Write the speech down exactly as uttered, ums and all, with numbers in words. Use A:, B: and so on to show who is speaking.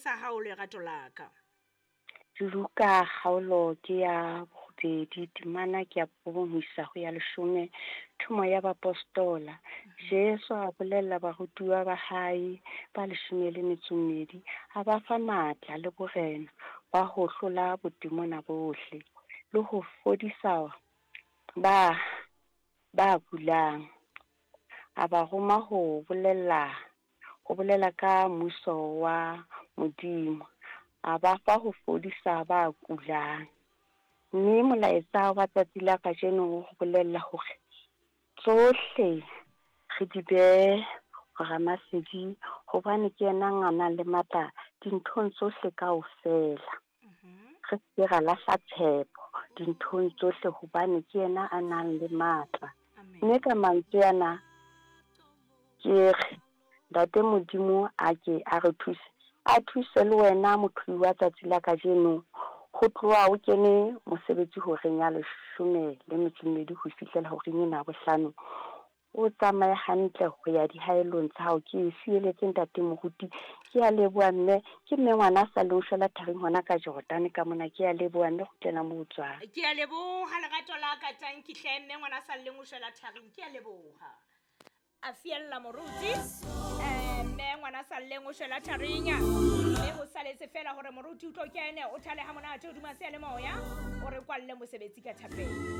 A: sa hao lerato la ka?
B: Luka kgaolo ke ya bobedi, temana ke ya bobong ho isa ho ya leshome, thumo ya bapostola. Jesu a bolella barutuwa ba hae ba leshome le metso e mmedi, a ba fa matla le borena ba ho hlola botemona bohle le ho fodisa ba ba kulang. A ba roma ho bolella ho bolela ka mmuso wa Modimo, a ba fa ho fodisa ba kulang. Mme molaetsa wa tsatsi la kajeno ho bolella hore tsohle re di behe Ramasedi, hobane ke yena a nang le matla dinthong tsohle kaofela. Re se ra lahla tshepo dinthong tsohle hobane ke yena a nang le matla. Mme ka mantswe ana ke re Ntate Modimo a ke a re thuse, a thuse le wena motho wa tsatsi la kajeno ho tloha o kene mosebetsi ho reng ya leshome le metso e mmedi ho fihlela ho reng ena bohlano, o tsamaye hantle ho ya dihaelong tsa hao. Ke fieletse Ntate Moruti, ke a leboha mme, ke mme ngwana sa le o shwela tharing hona ka Jordan ka mona, ke a leboha mme go tena mo tswang.
A: Ke a leboha lerato la ka tanki hle mme ngwana sa le o shwela tharing, ke a leboha. A fiella moruti eh mme ngwana sa le o shwela tharinya, mme ho saletse fela hore moruti o tlo kene o thale ha monate o duma se le moya o re kwalle mosebetsi ka thapeng.